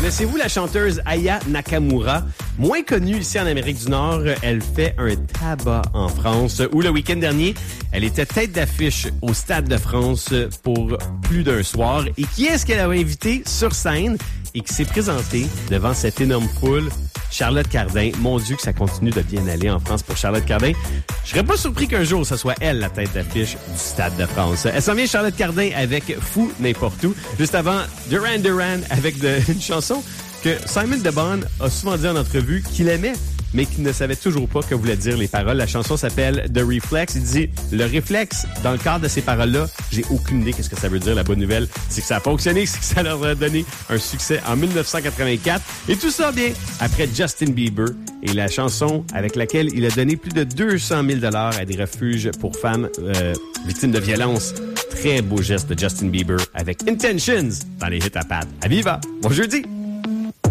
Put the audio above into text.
Connaissez-vous la chanteuse Aya Nakamura? Moins connue ici en Amérique du Nord, elle fait un tabac en France, où le week-end dernier, elle était tête d'affiche au Stade de France pour plus d'un soir. Et qui est-ce qu'elle avait invité sur scène et qui s'est présentée devant cette énorme foule? Charlotte Cardin. Mon Dieu, que ça continue de bien aller en France pour Charlotte Cardin. Je serais pas surpris qu'un jour, ce soit elle, la tête d'affiche du Stade de France. Elle s'en vient, Charlotte Cardin, avec Fou n'importe où. Juste avant, Duran Duran, avec une chanson que Simon DeBon a souvent dit en entrevue qu'il aimait, mais qu'il ne savait toujours pas que voulaient dire les paroles. La chanson s'appelle The Reflex. Il dit, le réflexe, dans le cadre de ces paroles-là, j'ai aucune idée qu'est-ce que ça veut dire. La bonne nouvelle, c'est que ça a fonctionné, c'est que ça leur a donné un succès en 1984. Et tout ça, bien, après Justin Bieber et la chanson avec laquelle il a donné plus de 200 000 $ à des refuges pour femmes victimes de violences. Très beau geste de Justin Bieber avec Intentions dans les hits à Pat. À Viva! Bon jeudi!